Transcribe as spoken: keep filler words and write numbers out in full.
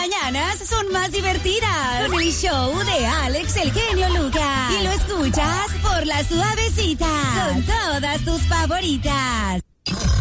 mañanas son más divertidas con el show de Alex el Genio Lucas. Y lo escuchas por La Suavecita con todas tus favoritas.